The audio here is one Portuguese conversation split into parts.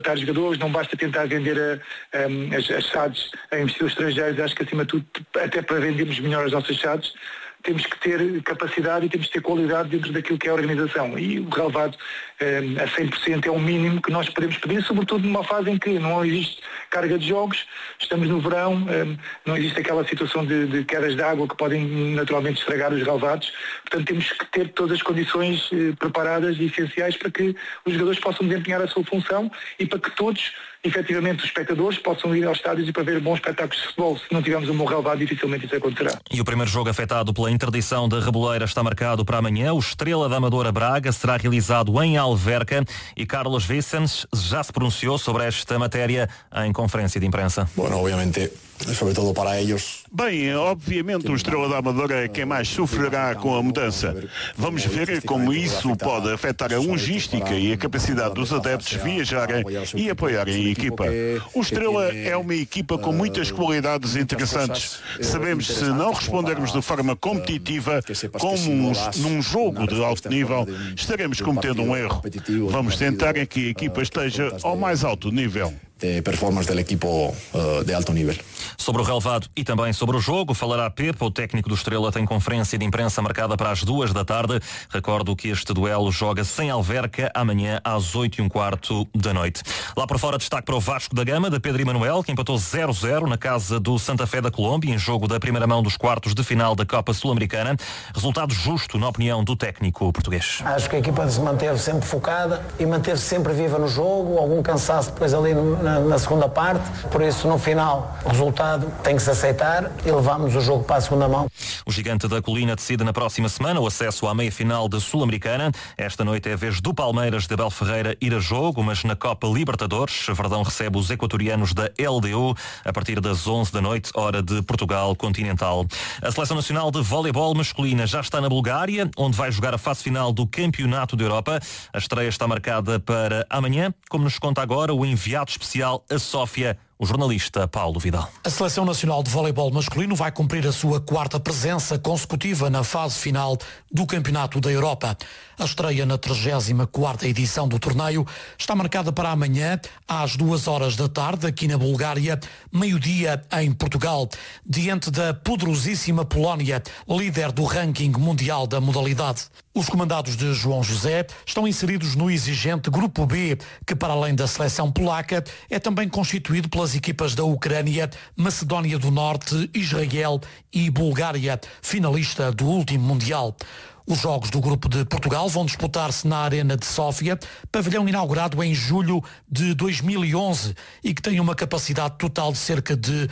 contratar jogadores, não basta tentar vender as SADs a investidores estrangeiros. Acho que acima de tudo, até para vendermos melhor as nossas SADs, temos que ter capacidade e temos que ter qualidade dentro daquilo que é a organização. E o relevado a 100% é o mínimo que nós podemos pedir, sobretudo numa fase em que não existe carga de jogos, estamos no verão, não existe aquela situação de quedas de água que podem naturalmente estragar os relevados. Portanto, temos que ter todas as condições preparadas e essenciais para que os jogadores possam desempenhar a sua função e para que todos, efetivamente, os espectadores possam ir aos estádios e para ver bons espetáculos de futebol. Se não tivermos um bom relevado, dificilmente isso acontecerá. E o primeiro jogo afetado pela interdição da Reboleira está marcado para amanhã. O Estrela da Amadora Braga será realizado em Alverca e Carlos Vicens já se pronunciou sobre esta matéria em conferência de imprensa. Bueno, obviamente, sobre todo para ellos. Bem, obviamente o Estrela da Amadora é quem mais sofrerá com a mudança. Vamos ver como isso pode afetar a logística e a capacidade dos adeptos viajarem e apoiarem a equipa. O Estrela é uma equipa com muitas qualidades interessantes. Sabemos, se não respondermos de forma competitiva, como num jogo de alto nível, estaremos cometendo um erro. Vamos tentar que a equipa esteja ao mais alto nível. De performance do equipo de alto nível. Sobre o relevado e também sobre o jogo, falará Pepe. O técnico do Estrela tem conferência de imprensa marcada para as 14h. Recordo que este duelo joga-se em Alverca amanhã às 20h15. Lá por fora, destaque para o Vasco da Gama, de Pedro Emanuel, que empatou 0-0 na casa do Santa Fé da Colômbia, em jogo da primeira mão dos quartos de final da Copa Sul-Americana. Resultado justo, na opinião do técnico português. Acho que a equipa se manteve sempre focada e manteve sempre viva no jogo, algum cansaço depois ali na segunda parte, por isso no final o resultado tem que se aceitar e levamos o jogo para a segunda mão. O Gigante da Colina decide na próxima semana o acesso à meia-final da Sul-Americana. Esta noite é a vez do Palmeiras de Abel Ferreira ir a jogo, mas na Copa Libertadores, Verdão recebe os equatorianos da LDU a partir das 11 da noite, hora de Portugal continental. A Seleção Nacional de Voleibol masculina já está na Bulgária, onde vai jogar a fase final do Campeonato da Europa. A estreia está marcada para amanhã, como nos conta agora o enviado especial a Sófia, o jornalista Paulo Vidal. A Seleção Nacional de Voleibol masculino vai cumprir a sua 4ª presença consecutiva na fase final do Campeonato da Europa. A estreia na 34ª edição do torneio está marcada para amanhã, às 14h, aqui na Bulgária, meio-dia em Portugal, diante da poderosíssima Polónia, líder do ranking mundial da modalidade. Os comandados de João José estão inseridos no exigente Grupo B, que para além da seleção polaca, é também constituído pelas equipas da Ucrânia, Macedónia do Norte, Israel e Bulgária, finalista do último Mundial. Os jogos do Grupo de Portugal vão disputar-se na Arena de Sófia, pavilhão inaugurado em julho de 2011 e que tem uma capacidade total de cerca de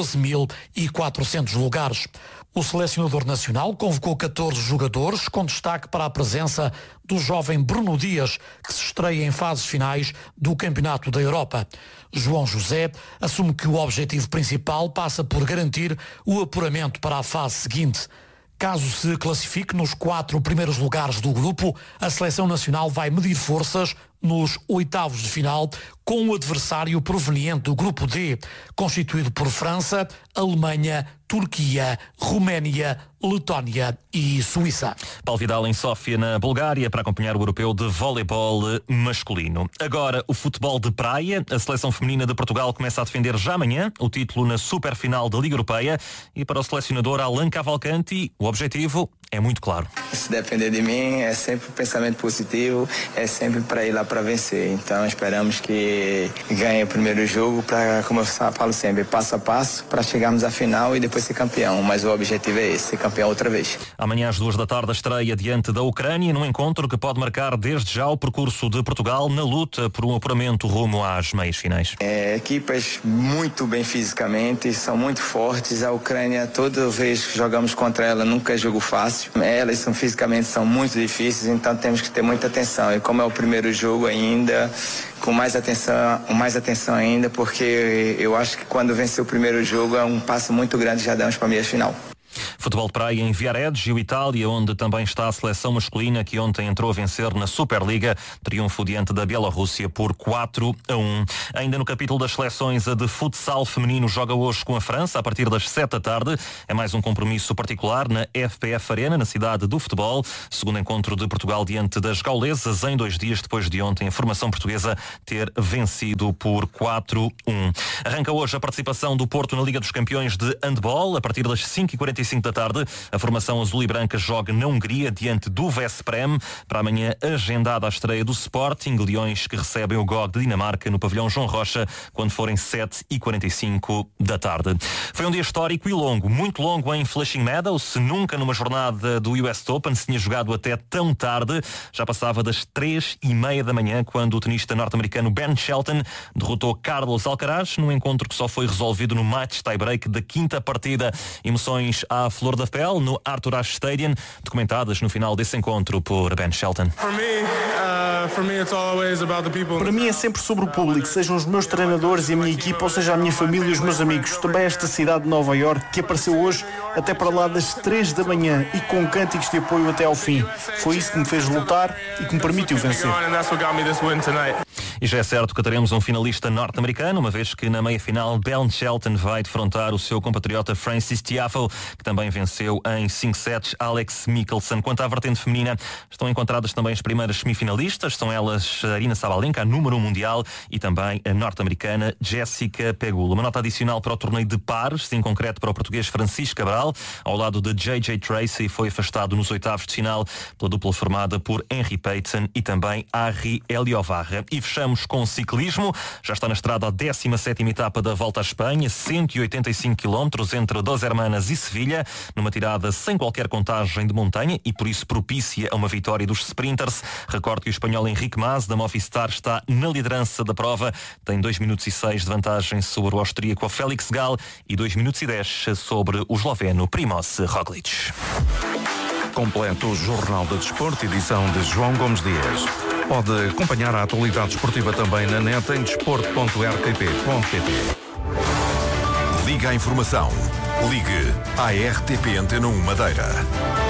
12.400 lugares. O selecionador nacional convocou 14 jogadores, com destaque para a presença do jovem Bruno Dias, que se estreia em fases finais do Campeonato da Europa. João José assume que o objetivo principal passa por garantir o apuramento para a fase seguinte. Caso se classifique nos 4 primeiros lugares do grupo, a Seleção Nacional vai medir forças nos oitavos de final com o adversário proveniente do Grupo D, constituído por França, Alemanha, Turquia, Roménia, Letónia e Suíça. Paulo Vidal em Sófia, na Bulgária, para acompanhar o europeu de voleibol masculino. Agora, o futebol de praia. A seleção feminina de Portugal começa a defender já amanhã o título na superfinal da Liga Europeia e para o selecionador Alan Cavalcanti, o objetivo é muito claro. Se depender de mim, é sempre um pensamento positivo, é sempre para ir lá para vencer. Então esperamos que ganhe o primeiro jogo para, como eu falo sempre, passo a passo para chegarmos à final e depois ser campeão. Mas o objetivo é esse, ser campeão outra vez. Amanhã às 14h, a estreia diante da Ucrânia, num encontro que pode marcar desde já o percurso de Portugal na luta por um apuramento rumo às meias finais. Equipas muito bem fisicamente, são muito fortes. A Ucrânia, toda vez que jogamos contra ela, nunca é jogo fácil. Elas fisicamente são muito difíceis, então temos que ter muita atenção. E como é o primeiro jogo ainda, com mais atenção ainda, porque eu acho que quando vencer o primeiro jogo é um passo muito grande, já damos para a meia final. Futebol de praia em Viareggio, Itália, onde também está a seleção masculina que ontem entrou a vencer na Superliga, triunfo diante da Bielorrússia por 4-1. Ainda no capítulo das seleções, a de futsal feminino joga hoje com a França a partir das 7 da tarde. É mais um compromisso particular na FPF Arena, na cidade do futebol. Segundo encontro de Portugal diante das gaulesas em 2 dias depois de ontem a formação portuguesa ter vencido por 4-1. Arranca hoje a participação do Porto na Liga dos Campeões de Handball. A partir das 5h45 da tarde, a formação azul e branca joga na Hungria diante do Veszprém. Para amanhã, agendada a estreia do Sporting, Leões que recebem o GOG de Dinamarca no pavilhão João Rocha, quando forem 7h45 da tarde. Foi um dia histórico e longo, muito longo em Flushing Meadows. Nunca numa jornada do US Open se tinha jogado até tão tarde. Já passava das 3h30 da manhã, quando o tenista norte-americano Ben Shelton derrotou Carlos Alcaraz num encontro que só foi resolvido no match tie-break da 5ª partida. Emoções à flor da pele no Arthur Ashe Stadium, documentadas no final desse encontro por Ben Shelton. Para mim é sempre sobre o público, sejam os meus treinadores e a minha equipa, ou seja a minha família e os meus amigos. Também esta cidade de Nova Iorque que apareceu hoje até para lá das 3 da manhã e com cânticos de apoio até ao fim. Foi isso que me fez lutar e que me permitiu vencer. E já é certo que teremos um finalista norte-americano, uma vez que na meia-final Ben Shelton vai defrontar o seu compatriota Francis Tiafoe, que também venceu em 5 sets Alex Michelsen. Quanto à vertente feminina, estão encontradas também as primeiras semifinalistas, são elas a Aryna Sabalenka, a número 1 mundial, e também a norte-americana Jessica Pegula. Uma nota adicional para o torneio de pares, em concreto para o português Francisco Cabral, ao lado de J.J. Tracy, foi afastado nos oitavos de final pela dupla formada por Henry Payton e também Harry Eliovarra. E fechamos com ciclismo. Já está na estrada a 17ª etapa da Volta à Espanha, 185 km entre Dos Hermanas e Sevilha, numa tirada sem qualquer contagem de montanha e por isso propícia a uma vitória dos sprinters. Recordo que o espanhol Enrique Mas, da Movistar, está na liderança da prova, tem 2 minutos e 6 de vantagem sobre o austríaco Félix Gall e 2 minutos e 10 sobre o esloveno Primož Roglič. Completo o Jornal de Desporto, edição de João Gomes Dias. Pode acompanhar a atualidade desportiva também na net em desporto.rtp.pt. Liga à informação. Ligue à RTP Antena 1 Madeira.